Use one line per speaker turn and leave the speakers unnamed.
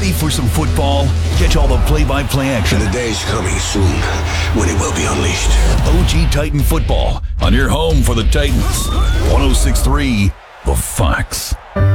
Ready for some football? Catch all the play-by-play action.
The day's coming soon when it will be unleashed.
OG Titan football on your home for the Titans. 106.3 The Fox.